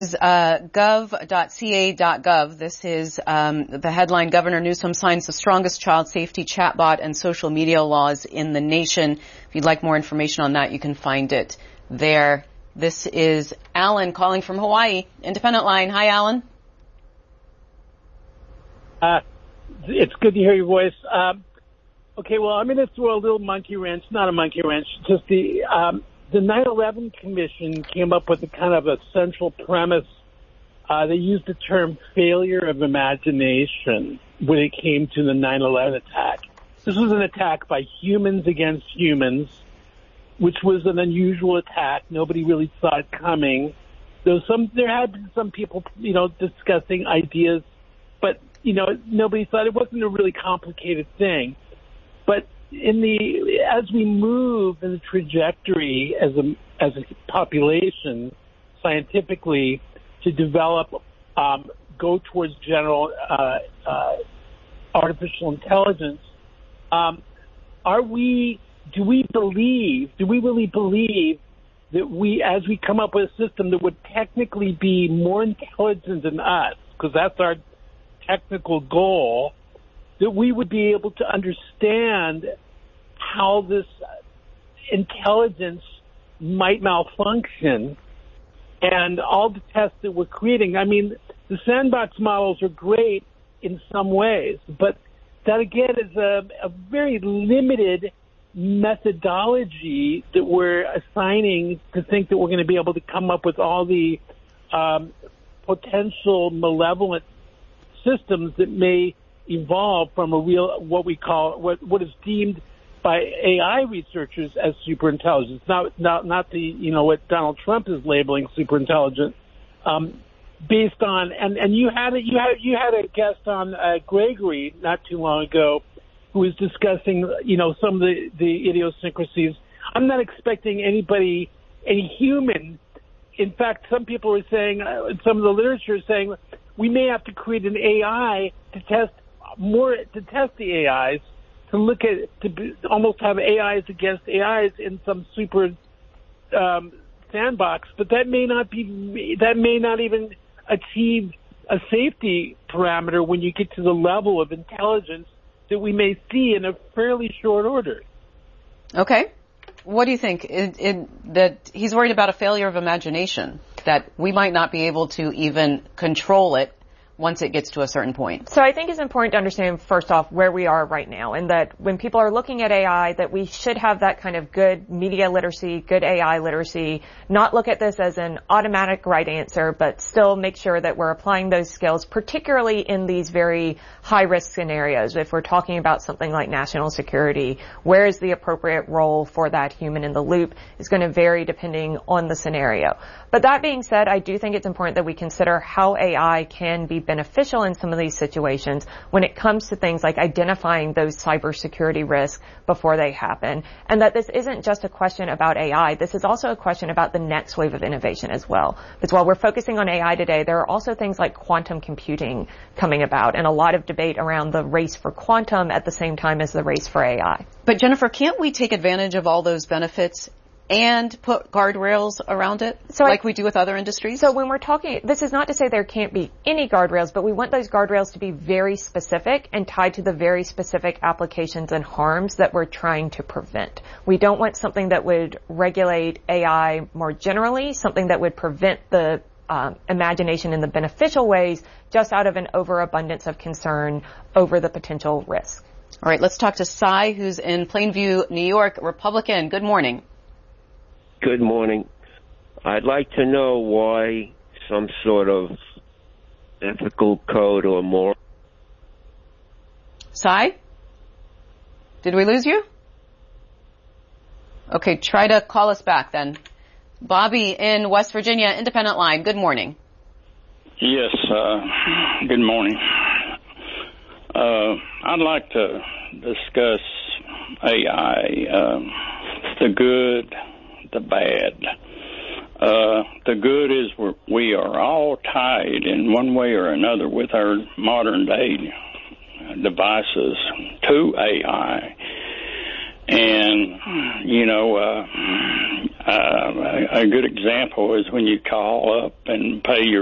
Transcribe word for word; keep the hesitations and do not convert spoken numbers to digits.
Uh, gov dot c a dot gov. This is um, the headline: Governor Newsom signs the strongest child safety chatbot and social media laws in the nation. If you'd like more information on that, you can find it there. This is Alan calling from Hawaii. Independent Line. Hi, Alan. Uh, it's good to hear your voice. Um, okay, well, I'm going to throw a little monkey wrench, not a monkey wrench, just the... Um, The nine eleven Commission came up with a kind of a central premise. Uh, they used the term failure of imagination when it came to the nine eleven attack. This was an attack by humans against humans, which was an unusual attack. Nobody really saw it coming. There was some, there had been some people, you know, discussing ideas, but, you know, nobody thought it wasn't a really complicated thing. But in the as we move in the trajectory as a as a population scientifically to develop um, go towards general uh, uh, artificial intelligence, um, are we do we believe do we really believe that we as we come up with a system that would technically be more intelligent than us, because that's our technical goal, that we would be able to understand how this intelligence might malfunction and all the tests that we're creating. I mean, the sandbox models are great in some ways, but that again is a, a very limited methodology that we're assigning to think that we're going to be able to come up with all the um, potential malevolent systems that may evolve from a real, what we call, what, what is deemed by A I researchers as superintelligence, not, not, not the, you know, what Donald Trump is labeling superintelligent, um, based on, and, and you had a, you had, you had a guest on, uh, Gregory not too long ago who was discussing, you know, some of the, the idiosyncrasies. I'm not expecting anybody, any human. In fact, some people were saying, uh, some of the literature is saying, we may have to create an A I to test more, to test the A Is, to look at, to be, almost have A Is against A Is in some super um, sandbox, but that may not be, that may not even achieve a safety parameter when you get to the level of intelligence that we may see in a fairly short order. Okay. What do you think? It, it, that he's worried about a failure of imagination, that we might not be able to even control it once it gets to a certain point. So I think it's important to understand, first off, where we are right now, and that when people are looking at A I, that we should have that kind of good media literacy, good A I literacy, not look at this as an automatic right answer, but still make sure that we're applying those skills, particularly in these very high-risk scenarios. If we're talking about something like national security, where is the appropriate role for that human in the loop is going to vary depending on the scenario. But that being said, I do think it's important that we consider how A I can be beneficial in some of these situations when it comes to things like identifying those cybersecurity risks before they happen. And that this isn't just a question about A I. This is also a question about the next wave of innovation as well. Because while we're focusing on A I today, there are also things like quantum computing coming about and a lot of debate around the race for quantum at the same time as the race for A I. But Jennifer, can't we take advantage of all those benefits and put guardrails around it, so like I, we do with other industries? So when we're talking, this is not to say there can't be any guardrails, but we want those guardrails to be very specific and tied to the very specific applications and harms that we're trying to prevent. We don't want something that would regulate A I more generally, something that would prevent the um, imagination in the beneficial ways just out of an overabundance of concern over the potential risk. All right, let's talk to Cy, who's in Plainview, New York, Republican. Good morning. Good morning. I'd like to know why some sort of ethical code or more. Cy? Did we lose you? Okay, try to call us back then. Bobby in West Virginia, Independent Line. Good morning. Yes, uh, good morning. Uh, I'd like to discuss A I, uh, the good, the bad. Uh, the good is we're, we are all tied in one way or another with our modern day devices to A I. And, you know, uh, Uh, a good example is when you call up and pay your